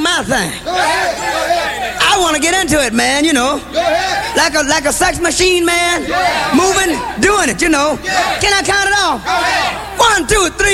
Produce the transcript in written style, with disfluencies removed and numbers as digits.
my thing. I want to get into it, man, you know. Like a sex machine, man. Moving, doing it, you know. Can I count it off? 1, 2, 3.